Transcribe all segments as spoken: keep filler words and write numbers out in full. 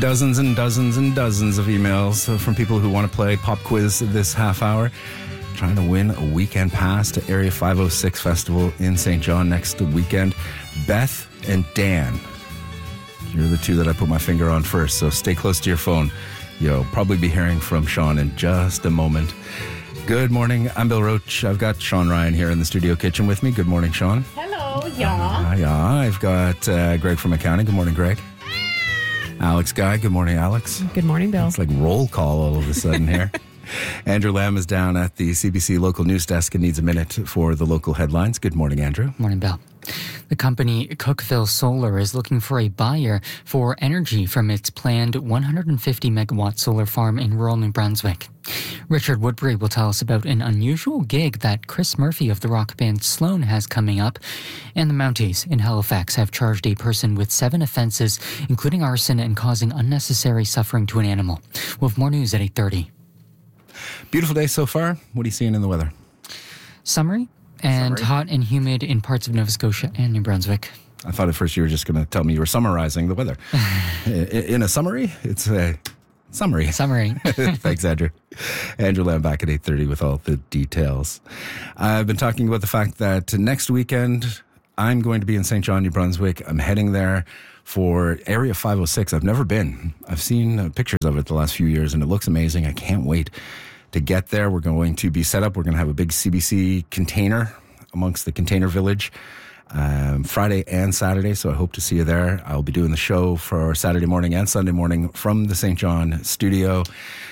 Dozens and dozens and dozens of emails from people who want to play pop quiz this half hour, trying to win a weekend pass to Area five oh six Festival in Saint John next weekend. Beth and Dan, you're the two that I put my finger on first, so stay close to your phone. You'll probably be hearing from Sean in just a moment. Good morning, I'm Bill Roach. I've got Sean Ryan here in the studio kitchen with me. Good morning, Sean. Hello, yeah. Uh, yeah, I've got uh, Greg from accounting. Good morning, Greg. Alex Guy. Good morning, Alex. Good morning, Bill. It's like roll call all of a sudden here. Andrew Lamb is down at the C B C local news desk and needs a minute for the local headlines. Good morning, Andrew. Morning, Bill. The company Cookeville Solar is looking for a buyer for energy from its planned one hundred fifty megawatt solar farm in rural New Brunswick. Richard Woodbury will tell us about an unusual gig that Chris Murphy of the rock band Sloan has coming up. And the Mounties in Halifax have charged a person with seven offences, including arson and causing unnecessary suffering to an animal. We'll have more news at eight thirty. Beautiful day so far. What are you seeing in the weather? Summery and Summery. hot and humid in parts of Nova Scotia and New Brunswick. I thought at first you were just going to tell me you were summarizing the weather. In a summary, it's a summary. Summary. Thanks, Andrew. Andrew Lamb back at eight thirty with all the details. I've been talking about the fact that next weekend I'm going to be in Saint John, New Brunswick. I'm heading there for Area five oh six. I've never been. I've seen uh, pictures of it the last few years, and it looks amazing. I can't wait to get there. We're going to be set up. We're going to have a big C B C container amongst the container village um, Friday and Saturday, so I hope to see you there. I'll be doing the show for Saturday morning and Sunday morning from the Saint John studio.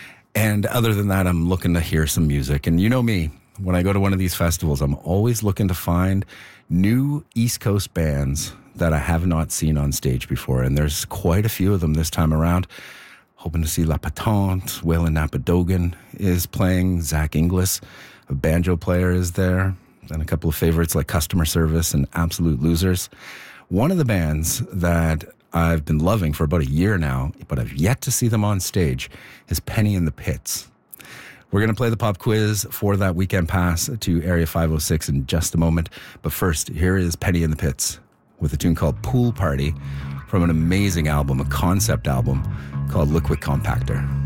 And other than that, I'm looking to hear some music. And you know me, when I go to one of these festivals, I'm always looking to find new East Coast bands that I have not seen on stage before. And there's quite a few of them this time around. Hoping to see La Patente. Waylon Napadogan is playing. Zach Inglis, a banjo player, is there. And a couple of favorites like Customer Service and Absolute Losers. One of the bands that I've been loving for about a year now, but I've yet to see them on stage, is Penny in the Pits. We're going to play the pop quiz for that weekend pass to Area five oh six in just a moment. But first, here is Penny in the Pits with a tune called Pool Party from an amazing album, a concept album called Liquid Compactor.